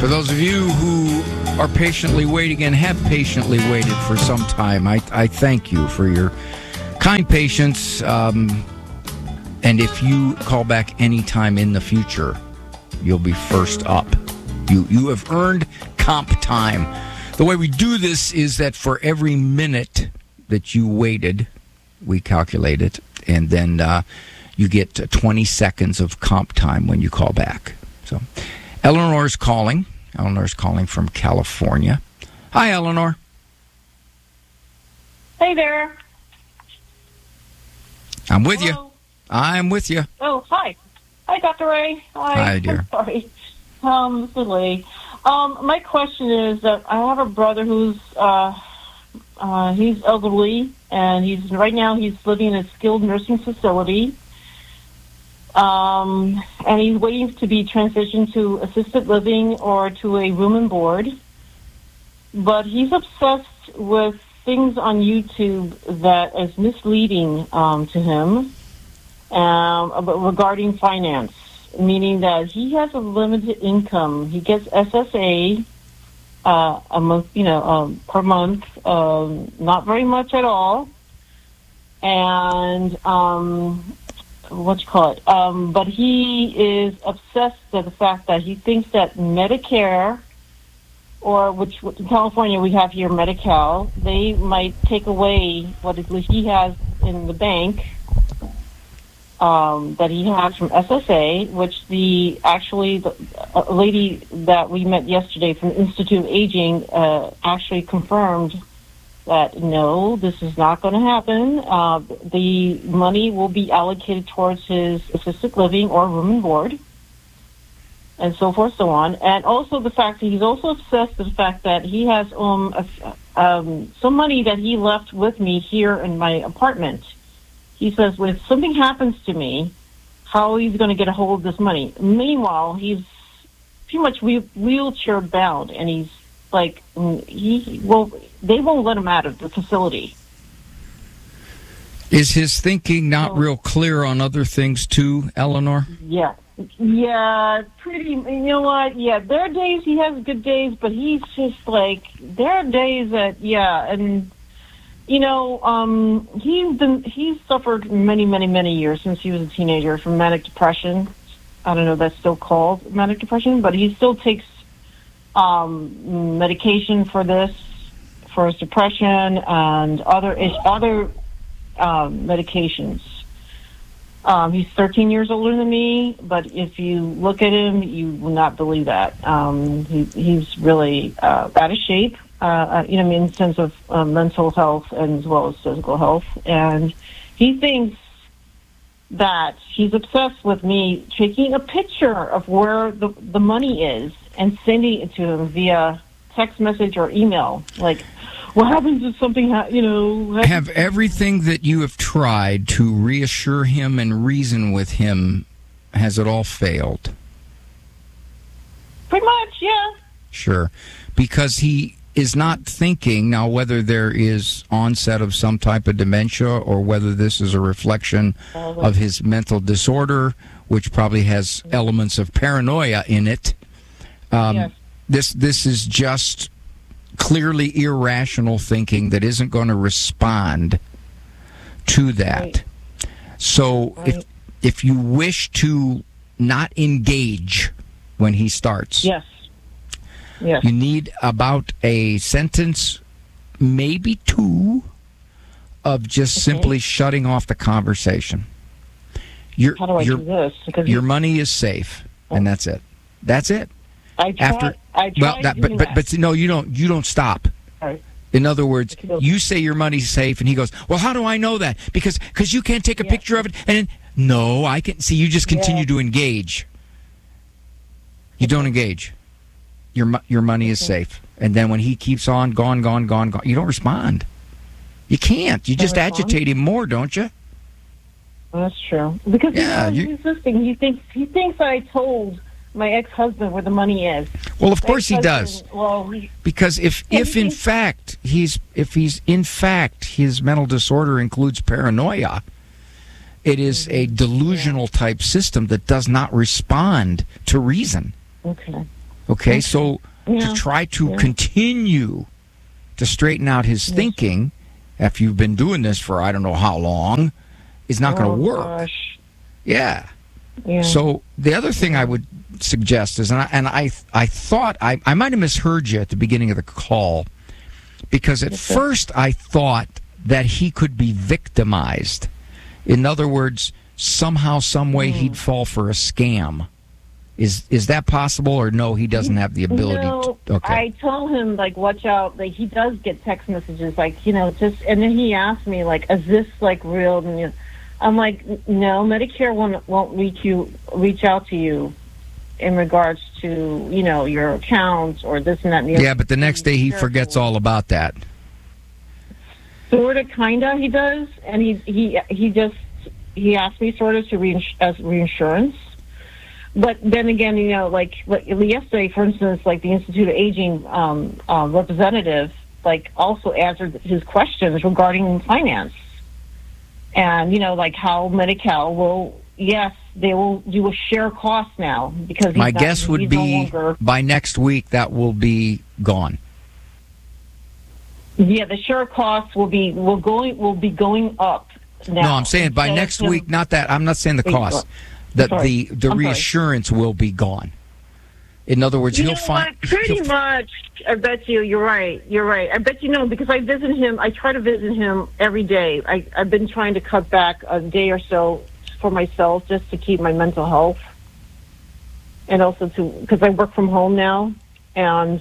For those of you who are patiently waiting and have patiently waited for some time, I thank you for your kind patience. And if you call back anytime in the future, you'll be first up. You have earned comp time. The way we do this is that for every minute that you waited, we calculate it, and then you get 20 seconds of comp time when you call back. So Eleanor's calling. Eleanor's calling from California. Hi, Eleanor. Hey there. I'm with you. I'm with you. Oh, hi. Hi, Dr. Ray. Hi, dear. I'm sorry. This is Lee. My question is that I have a brother who's he's elderly, and right now he's living in a skilled nursing facility. And he's waiting to be transitioned to assisted living or to a room and board. But he's obsessed with things on YouTube that is misleading to him regarding finance, meaning that he has a limited income. He gets SSA a month, per month, not very much at all, and but he is obsessed with the fact that he thinks that Medicare, or which in California we have here Medi-Cal, they might take away what he has in the bank that he has from SSA, which the lady that we met yesterday from Institute of Aging actually confirmed that no, this is not going to happen. The money will be allocated towards his assisted living or room and board, and so forth, so on. And also the fact that he's also obsessed with the fact that he has some money that he left with me here in my apartment. He says, when something happens to me, how he's going to get a hold of this money. Meanwhile, he's pretty much wheelchair bound, and he's like, they won't let him out of the facility. Is his thinking not real clear on other things too, Eleanor? Yeah, pretty. You know what? Yeah, there are days he has good days, but he's just like, there are days that, and he's suffered many years since he was a teenager from manic depression. I don't know if that's still called manic depression, but he still takes medication for his depression and other medications. He's 13 years older than me, but if you look at him, you will not believe that. He's really out of shape, in the sense of mental health and as well as physical health. And he thinks that he's obsessed with me taking a picture of where the money is and sending it to him via text message or email. Like, what happens if something, Have everything that you have tried to reassure him and reason with him, has it all failed? Pretty much, yeah. Sure. Because he is not thinking, now whether there is onset of some type of dementia or whether this is a reflection of his mental disorder, which probably has elements of paranoia in it. Yes. This is just clearly irrational thinking that isn't going to respond to that. Right. So if you wish to not engage when he starts, yes, you need about a sentence, maybe two, of just simply shutting off the conversation. How do I do this? Because your money is safe, and that's it. That's it. I tried but no, you don't stop. Right. In other words, you say your money's safe, and he goes, well, how do I know that? Because you can't take a picture of it. And then, no, I can see. You just continue to engage. You don't engage. Your money is safe. And then when he keeps on gone, you don't respond. You can't. You just agitate him more, don't you? That's true. Because he's resisting. He thinks I told my ex-husband where the money is. Well, of course he does. Because if in fact his mental disorder includes paranoia, it is a delusional type system that does not respond to reason. Okay. Okay, so to try to continue to straighten out his thinking after you've been doing this for I don't know how long is not going to work. Gosh. Yeah. So the other thing I would suggest is, and I thought, I might have misheard you at the beginning of the call, because at first I thought that he could be victimized. In other words, somehow, some way he'd fall for a scam. Is that possible, or no, he doesn't have the ability to? Okay. I told him, like, watch out. Like, he does get text messages, like, and then he asked me, like, is this, like, real? And, I'm like, no, Medicare won't reach out to you in regards to, your accounts or this and that. And yeah, but the next day he forgets all about that. Sort of, kind of, he does. And he asked me sort of as reinsurance. But then again, like yesterday, for instance, like the Institute of Aging representative, like also answered his questions regarding finance. And, like how Medi-Cal will, yes, they will do a share cost now, because my guess would be by next week that will be gone. Yeah, the share cost will be going up now. No, I'm saying by next week, not that. I'm not saying the cost. The reassurance will be gone. In other words, he'll find... Pretty much, I bet you're right. I bet because I visit him, I try to visit him every day. I've been trying to cut back a day or so for myself just to keep my mental health. And also because I work from home now. And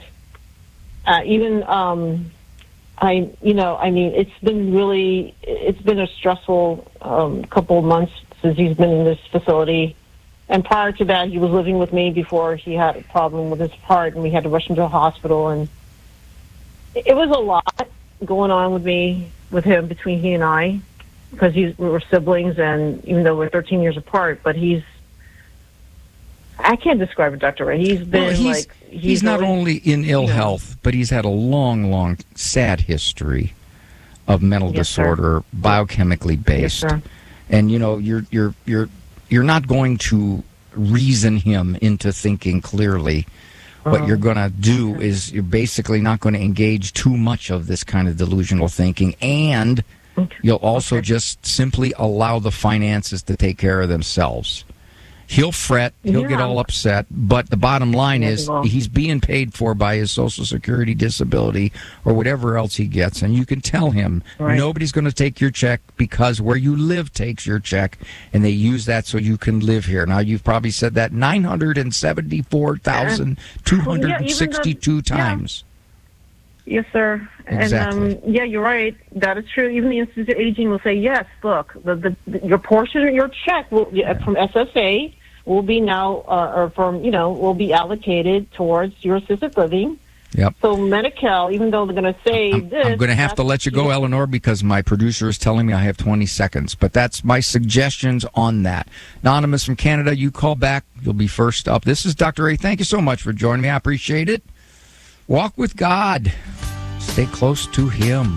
it's been a stressful couple of months since he's been in this facility. And prior to that, he was living with me before he had a problem with his heart, and we had to rush him to the hospital. And it was a lot going on with him, between he and I, because we were siblings, and even though we're 13 years apart, but I can't describe it, Dr. Ray. He's not only in ill health, but he's had a long, long, sad history of mental disorder, biochemically based. Yes, and you're not going to reason him into thinking clearly. What you're going to do is you're basically not going to engage too much of this kind of delusional thinking, and you'll also just simply allow the finances to take care of themselves. He'll fret, he'll get all upset, but the bottom line is he's being paid for by his Social Security, disability, or whatever else he gets. And you can tell him nobody's going to take your check, because where you live takes your check, and they use that so you can live here. Now, you've probably said that 974,262 times. Yes, sir. Exactly. And you're right. That is true. Even the Institute of Aging will say, yes, look, your portion of your check from SSA will be now, will be allocated towards your assisted living. Yep. So Medi-Cal, even though they're going to say I'm going to have to let you go, Eleanor, because my producer is telling me I have 20 seconds. But that's my suggestions on that. Anonymous from Canada, you call back. You'll be first up. This is Dr. A. Thank you so much for joining me. I appreciate it. Walk with God. Stay close to Him.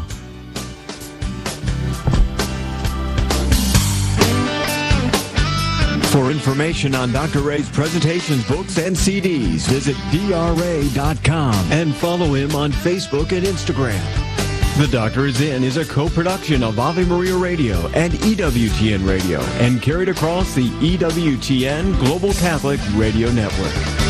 For information on Dr. Ray's presentations, books, and CDs, visit DRA.com and follow him on Facebook and Instagram. The Doctor Is In is a co-production of Ave Maria Radio and EWTN Radio, and carried across the EWTN Global Catholic Radio Network.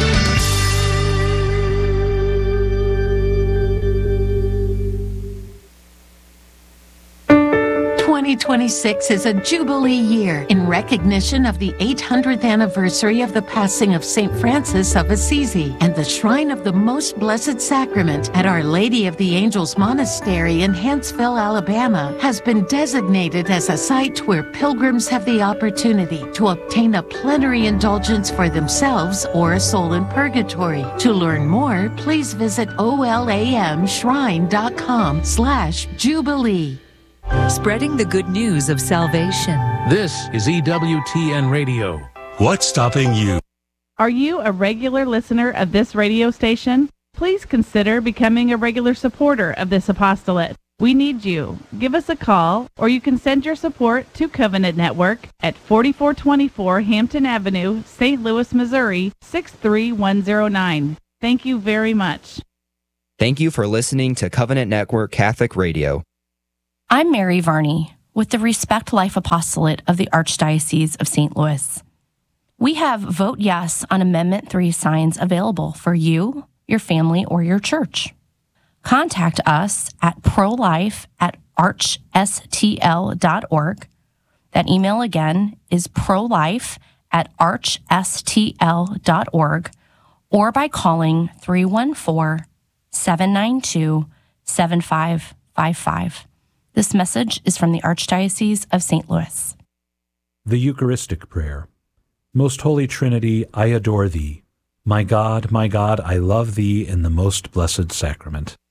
2026 is a Jubilee year in recognition of the 800th anniversary of the passing of St. Francis of Assisi, and the Shrine of the Most Blessed Sacrament at Our Lady of the Angels Monastery in Huntsville, Alabama, has been designated as a site where pilgrims have the opportunity to obtain a plenary indulgence for themselves or a soul in purgatory. To learn more, please visit olamshrine.com/Jubilee. Spreading the good news of salvation. This is EWTN Radio. What's stopping you? Are you a regular listener of this radio station? Please consider becoming a regular supporter of this apostolate. We need you. Give us a call, or you can send your support to Covenant Network at 4424 Hampton Avenue, St. Louis, Missouri, 63109. Thank you very much. Thank you for listening to Covenant Network Catholic Radio. I'm Mary Varney with the Respect Life Apostolate of the Archdiocese of St. Louis. We have Vote Yes on Amendment 3 signs available for you, your family, or your church. Contact us at prolife@archstl.org. That email again is prolife@archstl.org, or by calling 314-792-7555. This message is from the Archdiocese of St. Louis. The Eucharistic Prayer. Most Holy Trinity, I adore Thee. My God, I love Thee in the most blessed sacrament.